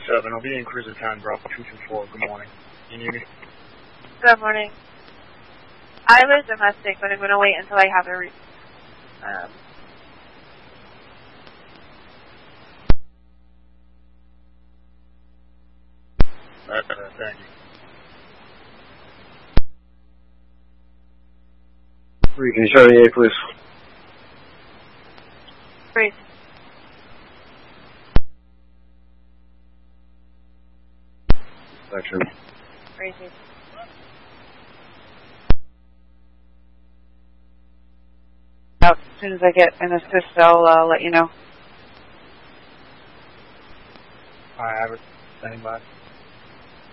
7, I'll be in cruiser 10, Bravo 224. Good morning. Can you hear me? Good morning. I was domestic, but I'm going to wait until I have a Thank you. Region Charlie 8, please. Great. Section. Crazy. Out. As soon as I get an assist, I'll let you know. I have it. Standing by.